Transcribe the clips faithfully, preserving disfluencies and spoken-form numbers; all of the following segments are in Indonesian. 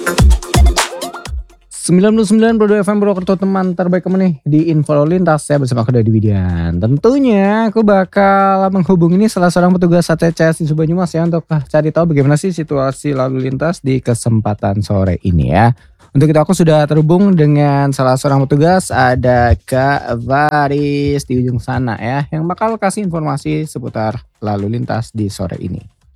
sembilan puluh sembilan koma dua F M Purwokerto, teman terbaik kamu nih di Info Lalu Lintas. Saya bersama aku Dodi Widian. Tentunya aku bakal menghubungi nih salah seorang petugas A T C S di Banyumas ya untuk cari tahu bagaimana sih situasi lalu lintas di kesempatan sore ini ya. Untuk itu aku sudah terhubung dengan salah seorang petugas, ada Kak Faris di ujung sana ya, yang bakal kasih informasi seputar lalu lintas di sore ini.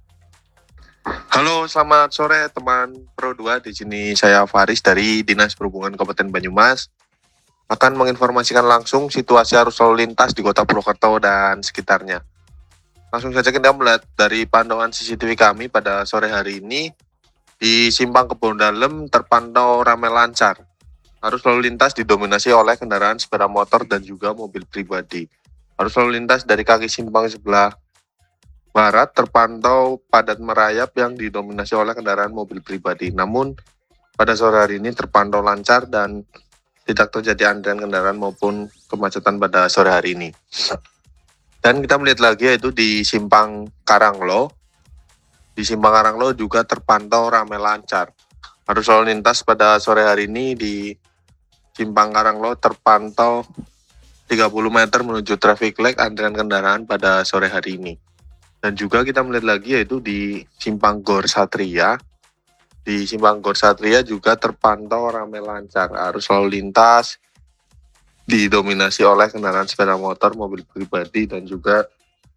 Halo, selamat sore teman Pro dua. Di sini saya Faris dari Dinas Perhubungan Kabupaten Banyumas akan menginformasikan langsung situasi arus lalu lintas di Kota Purwokerto dan sekitarnya. Langsung saja kita melihat dari pantauan C C T V kami pada sore hari ini di Simpang Kebon Dalem terpantau ramai lancar. Arus lalu lintas didominasi oleh kendaraan sepeda motor dan juga mobil pribadi. Arus lalu lintas dari kaki simpang sebelah barat terpantau padat merayap yang didominasi oleh kendaraan mobil pribadi. Namun pada sore hari ini terpantau lancar dan tidak terjadi antrian kendaraan maupun kemacetan pada sore hari ini. Dan kita melihat lagi yaitu di Simpang Karanglo. Di Simpang Karanglo juga terpantau ramai lancar. Arus lalu lintas pada sore hari ini di Simpang Karanglo terpantau tiga puluh meter menuju traffic light antrian kendaraan pada sore hari ini. Dan juga kita melihat lagi yaitu di Simpang Gor Satria. Di Simpang Gor Satria juga terpantau ramai lancar. Arus lalu lintas didominasi oleh kendaraan sepeda motor, mobil pribadi, dan juga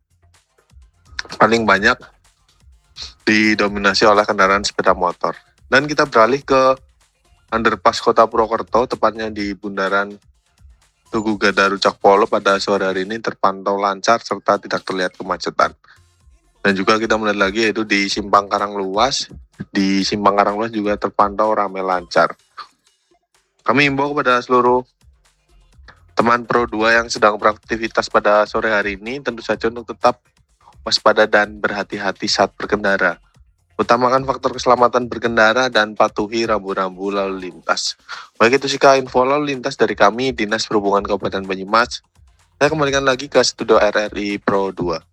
paling banyak didominasi oleh kendaraan sepeda motor. Dan kita beralih ke underpass Kota Purwokerto, tepatnya di bundaran Tugu Gadaru Cak Polo pada sore hari ini terpantau lancar serta tidak terlihat kemacetan. Dan juga kita melihat lagi yaitu di Simpang Karangluas. Di Simpang Karangluas juga terpantau ramai lancar. Kami himbau kepada seluruh teman Pro dua yang sedang beraktivitas pada sore hari ini tentu saja untuk tetap waspada dan berhati-hati saat berkendara. Utamakan faktor keselamatan berkendara dan patuhi rambu-rambu lalu lintas. Baik, itu sih Kak info lalu lintas dari kami Dinas Perhubungan Kabupaten Banyumas. Saya kembalikan lagi ke studio R R I Pro dua.